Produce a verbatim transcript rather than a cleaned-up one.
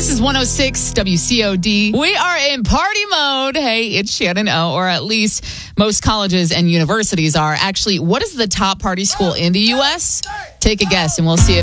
This is one oh six W C O D. We are in party mode. Hey, it's Shannon O, or at least most colleges and universities are. Actually, what is the top party school in the U S? Take a guess, and we'll see if